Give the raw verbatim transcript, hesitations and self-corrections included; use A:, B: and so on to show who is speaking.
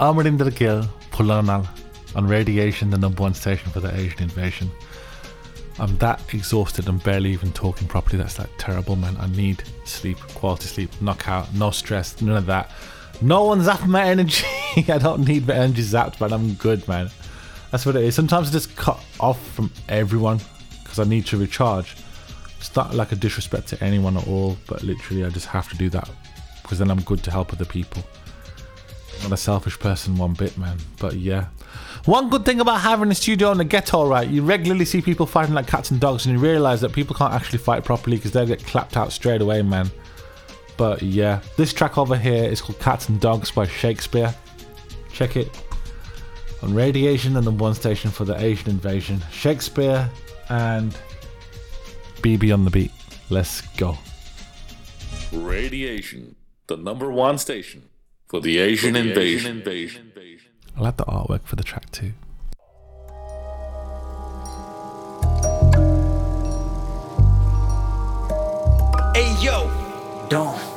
A: Amarinder Gill, Pulanal, on Radiation, the number one station for the Asian invasion. I'm that exhausted and barely even talking properly. That's like terrible, man. I need sleep, quality sleep, knockout, no stress, none of that. No one zapping my energy. I don't need my energy zapped, man. I'm good, man. That's what it is. Sometimes I just cut off from everyone because I need to recharge. It's not like a disrespect to anyone at all, but literally I just have to do that because then I'm good to help other people. I'm not a selfish person one bit, man. But yeah. One good thing about having a studio in the ghetto, right? You regularly see people fighting like cats and dogs and you realise that people can't actually fight properly because they'll get clapped out straight away, man. But yeah. This track over here is called Cats and Dogs by Shakespeare. Check it. On Radiation, the number one station for the Asian invasion. Shakespeare and B B on the beat. Let's go.
B: Radiation, the number one station for the Asian, for the invasion. Asian invasion.
A: I like the artwork for the track too.
C: Hey yo, Dawn.